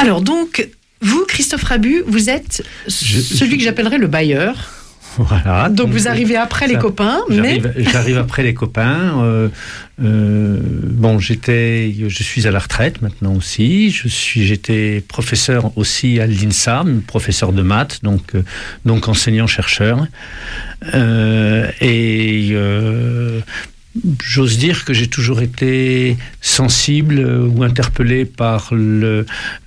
Alors donc, vous, Christophe Rabu, vous êtes celui que j'appellerais le bailleur. Voilà. Donc vous arrivez après les copains, J'arrive après les copains. Bon, je suis à la retraite maintenant aussi. J'étais professeur aussi à l'INSA, professeur de maths, donc enseignant-chercheur. J'ose dire que j'ai toujours été sensible ou interpellé par je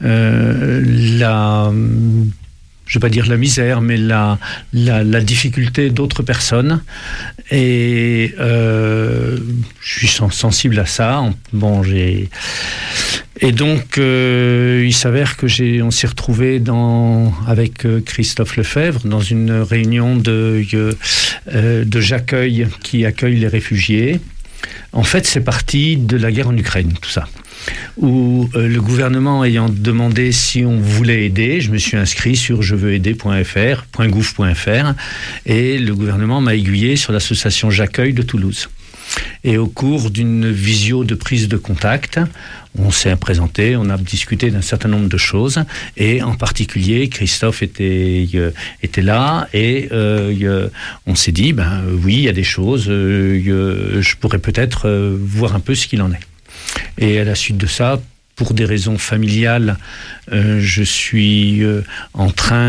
ne vais pas dire la misère, mais la difficulté d'autres personnes. Et je suis sensible à ça. Bon, et donc, il s'avère que on s'est retrouvé avec Christophe Lefebvre dans une réunion de J'accueille, qui accueille les réfugiés. En fait, c'est parti de la guerre en Ukraine, tout ça. Où le gouvernement ayant demandé si on voulait aider, je me suis inscrit sur jeveuxaider.gouv.fr et le gouvernement m'a aiguillé sur l'association J'accueille de Toulouse. Et au cours d'une visio de prise de contact, on s'est présenté, on a discuté d'un certain nombre de choses, et en particulier, Christophe était là, et on s'est dit, oui, il y a des choses, je pourrais peut-être voir un peu ce qu'il en est. Et à la suite de ça, pour des raisons familiales, je suis en train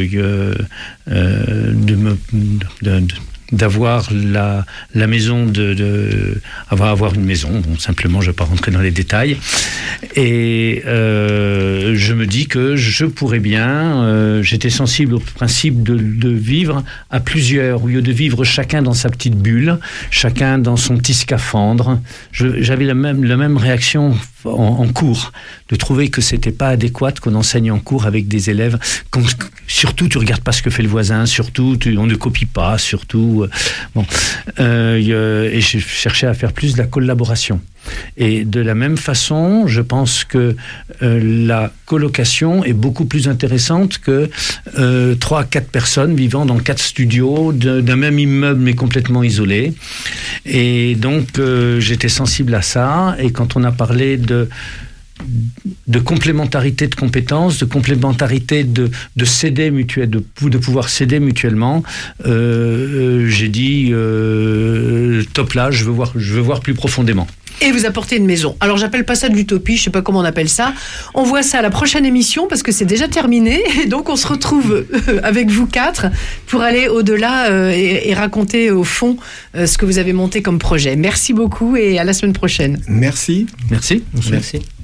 d'avoir la maison, avoir une maison. Bon, simplement, je ne vais pas rentrer dans les détails. Et je me dis que je pourrais bien, j'étais sensible au principe de vivre à plusieurs, au lieu de vivre chacun dans sa petite bulle, chacun dans son petit scaphandre. J'avais la même réaction en cours, de trouver que c'était pas adéquat qu'on enseigne en cours avec des élèves. Surtout, tu regardes pas ce que fait le voisin, surtout, on ne copie pas, surtout. Et je cherchais à faire plus de la collaboration. Et de la même façon, je pense que la colocation est beaucoup plus intéressante que 3-4 personnes vivant dans 4 studios d'un même immeuble mais complètement isolés. Et donc, j'étais sensible à ça. Et quand on a parlé de complémentarité de compétences, de complémentarité de s'aider mutuellement, de pouvoir s'aider mutuellement, j'ai dit top là, je veux voir plus profondément. Et vous apportez une maison. Alors, j'appelle pas ça de l'utopie, je sais pas comment on appelle ça. On voit ça à la prochaine émission parce que c'est déjà terminé. Et donc, on se retrouve avec vous 4 pour aller au-delà et raconter au fond ce que vous avez monté comme projet. Merci beaucoup et à la semaine prochaine. Merci. Merci. Merci.